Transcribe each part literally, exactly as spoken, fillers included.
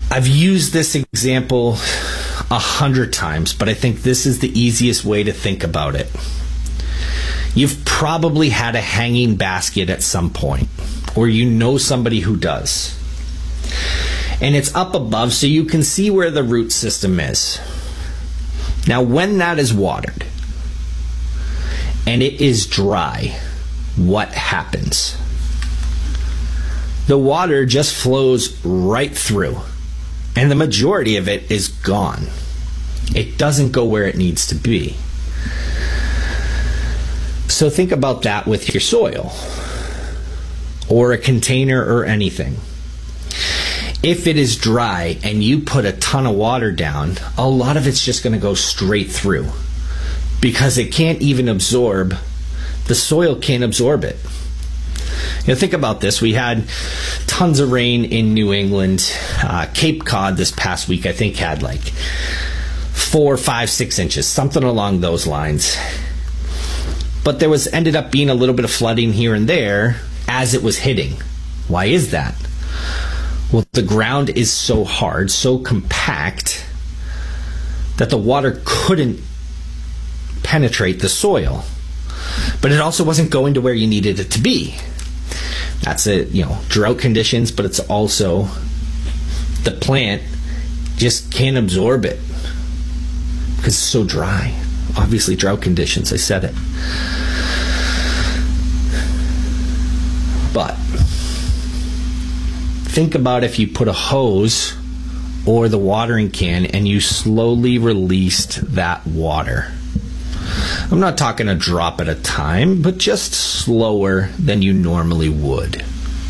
I've used this example a hundred times, but I think this is the easiest way to think about it. You've probably had a hanging basket at some point, or you know somebody who does. And it's up above so you can see where the root system is. Now, when that is watered and it is dry, what happens? The water just flows right through, and the majority of it is gone. It doesn't go where it needs to be. So think about that with your soil or a container or anything. If it is dry and you put a ton of water down, a lot of it's just going to go straight through because it can't even absorb, the soil can't absorb it. You know, think about this. We had tons of rain in New England. Uh, Cape Cod this past week, I think, had like four, five, six inches, something along those lines. But there was ended up being a little bit of flooding here and there as it was hitting. Why is that? Well, the ground is so hard, so compact, that the water couldn't penetrate the soil. But it also wasn't going to where you needed it to be. That's it, you know, drought conditions, but it's also the plant just can't absorb it because it's so dry. Obviously, drought conditions, I said it. But think about if you put a hose or the watering can and you slowly released that water. I'm not talking a drop at a time, but just slower than you normally would.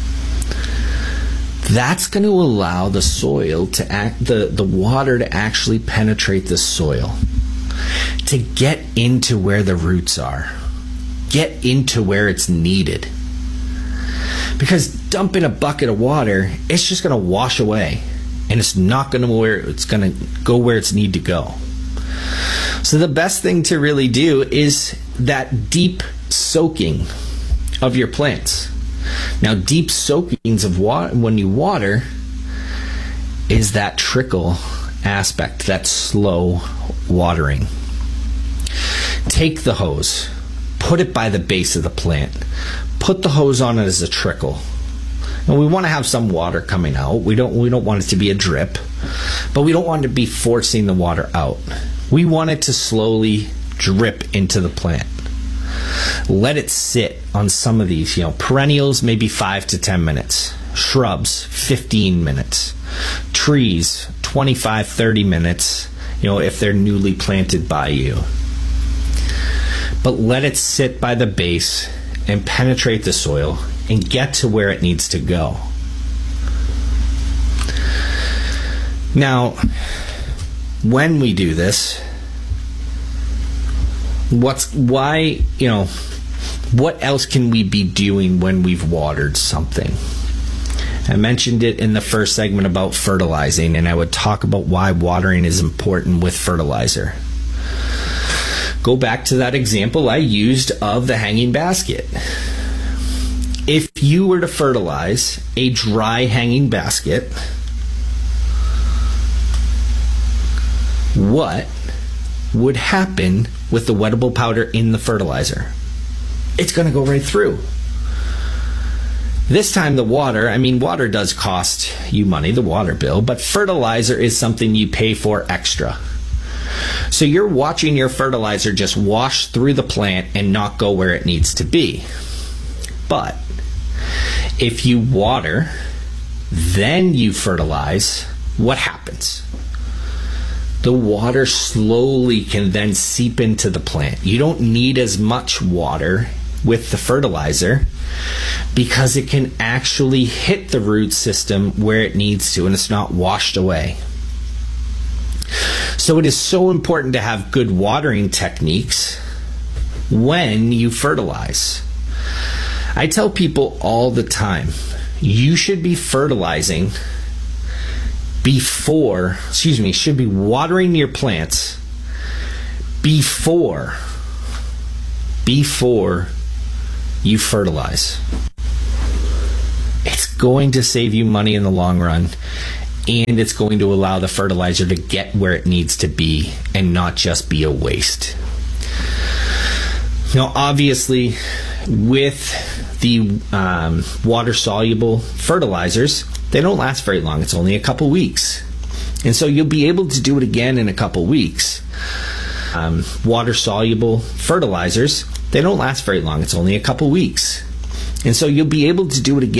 That's going to allow the soil to act, the, the water to actually penetrate the soil, to get into where the roots are, get into where it's needed. Because dumping a bucket of water, it's just going to wash away, and it's not going to where it's going to go where it's need to go. So the best thing to really do is that deep soaking of your plants. Now, deep soakings of water when you water is that trickle aspect, that slow watering. Take the hose, put it by the base of the plant, put the hose on it as a trickle. And we want to have some water coming out. We don't we don't want it to be a drip, but we don't want it to be forcing the water out. We want it to slowly drip into the plant. Let it sit on some of these, you know, perennials, maybe five to ten minutes. Shrubs, fifteen minutes. Trees, twenty-five, thirty minutes, you know, if they're newly planted by you. But let it sit by the base and penetrate the soil and get to where it needs to go. Now, when we do this, what's why, you know, what else can we be doing when we've watered something? I mentioned it in the first segment about fertilizing, and I would talk about why watering is important with fertilizer. Go back to that example I used of the hanging basket. If you were to fertilize a dry hanging basket, what would happen with the wettable powder in the fertilizer? It's going to go right through. This time the water, I mean, water does cost you money, the water bill, but fertilizer is something you pay for extra. So you're watching your fertilizer just wash through the plant and not go where it needs to be. But if you water, then you fertilize, what happens? The water slowly can then seep into the plant. You don't need as much water with the fertilizer because it can actually hit the root system where it needs to and it's not washed away. So it is so important to have good watering techniques when you fertilize. I tell people all the time, you should be fertilizing before, excuse me, should be watering your plants before, before you fertilize. It's going to save you money in the long run, and it's going to allow the fertilizer to get where it needs to be and not just be a waste. Now, obviously, with the um, water-soluble fertilizers, they don't last very long. It's only a couple weeks. And so you'll be able to do it again in a couple weeks. Um, water-soluble fertilizers, they don't last very long. It's only a couple weeks. And so you'll be able to do it again